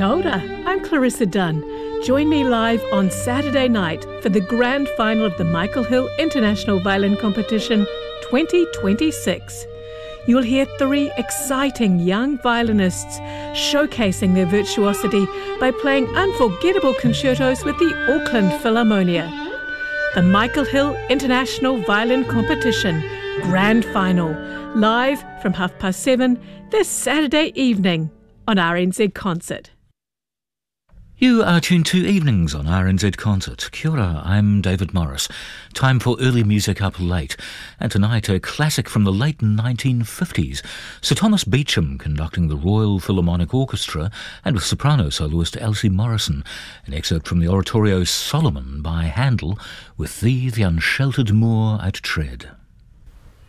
Kia ora, I'm Clarissa Dunn. Join me live on Saturday night for the grand final of the Michael Hill International Violin Competition 2026. You'll hear 3 exciting young violinists showcasing their virtuosity by playing unforgettable concertos with the Auckland Philharmonia. The Michael Hill International Violin Competition Grand Final, live from 7:30 this Saturday evening on RNZ Concert. You are tuned to Evenings on RNZ Concert. Kia ora, I'm David Morris. Time for early music up late. And tonight, a classic from the late 1950s. Sir Thomas Beecham conducting the Royal Philharmonic Orchestra and with soprano soloist Elsie Morrison. An excerpt from the oratorio Solomon by Handel with Thee, the Unsheltered Moor I'd Tread.